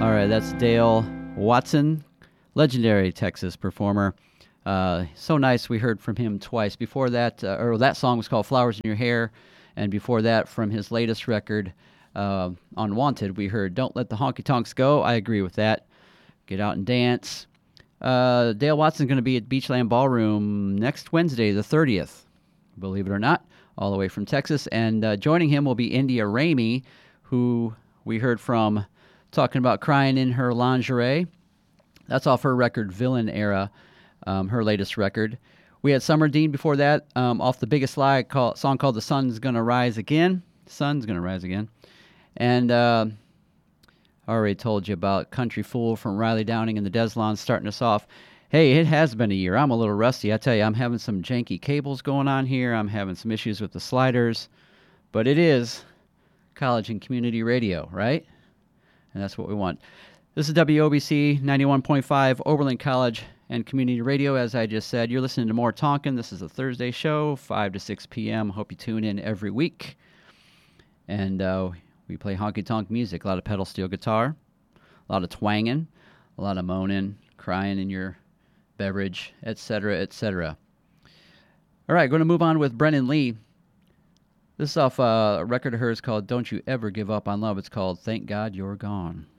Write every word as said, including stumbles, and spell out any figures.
All right, that's Dale Watson, legendary Texas performer. Uh, so nice. We heard from him twice. Before that, uh, or that song was called Flowers in Your Hair. And before that, from his latest record, uh, Unwanted, we heard Don't Let the Honky Tonks Go. I agree with that. Get out and dance. Uh, Dale Watson's going to be at Beachland Ballroom next Wednesday, the thirtieth, believe it or not, all the way from Texas. And uh, joining him will be India Ramey, who we heard from talking about crying in her lingerie. That's off her record, Villain Era, um, her latest record. We had Summer Dean before that, um, off the Biggest Lie, call, song called The Sun's Gonna Rise Again. Sun's Gonna Rise Again. And uh, I already told you about Country Fool from Riley Downing and the Deslons starting us off. Hey, it has been a year. I'm a little rusty. I tell you, I'm having some janky cables going on here. I'm having some issues with the sliders. But it is college and community radio, right? And that's what we want. This is W O B C ninety-one point five, Oberlin College and Community Radio. As I just said, you're listening to More Tonkin. This is a Thursday show, five to six p.m. Hope you tune in every week. And uh, we play honky-tonk music, a lot of pedal steel guitar, a lot of twanging, a lot of moaning, crying in your beverage, et cetera, et cetera. All right, going to move on with Brennan Lee. This is off uh, a record of hers called Don't You Ever Give Up on Love. It's called Thank God You're Gone.